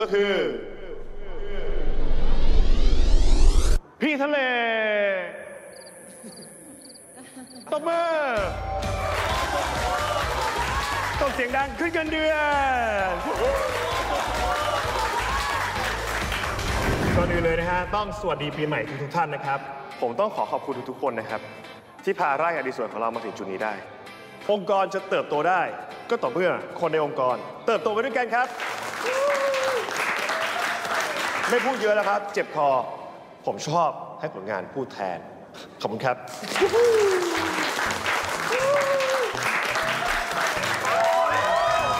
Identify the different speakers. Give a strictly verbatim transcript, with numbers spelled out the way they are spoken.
Speaker 1: ก็คือพี่ทะเลตบมือตบเสียงดังขึ้นเงินเดือนก่อนอื่นเลยนะฮะต้องสวัสดีปีใหม่ทุกท่านนะครับผมต้องขอขอบคุณทุกๆคนนะครับที่พาร่างอดีส่วนของเรามาถึงจุดนี้ได้องค์กรจะเติบโตได้ก็ต่อเมื่อคนในองค์กรเติบโตไปด้วยกันครับไม่พูดเยอะแล้วครับเจ็บคอผมชอบให้ผลงานพูดแทนขอบคุณครับ